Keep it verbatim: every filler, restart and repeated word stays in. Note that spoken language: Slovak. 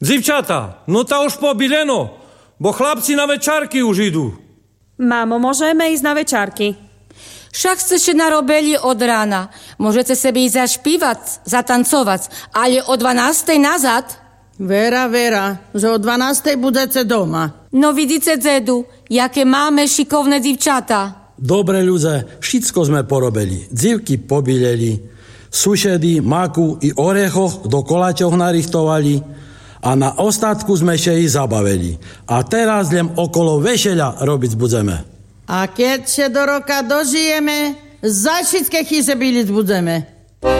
Dzivčata, no ta už pobileno, bo chlapci na večárky už idú. Mamo, môžeme ísť na večárky? Však ste ešte narobili od rána. Môžete sebe ísť zašpívať, zatancovať, ale o dvanástej nazad. Vera, Vera, že o dvanástej budete doma. No vidíte, dedu, jaké máme šikovné dzivčata. Dobre ľudze, všetko sme porobili. Dzivky pobileli, sušedy, maku i orechoch do koláčov narichtovali a na ostatku sme ešte ich zabavili. A teraz len okolo vešeľa robiť budeme. A keď sa do roka dožijeme, za všetké chyse byliť budeme.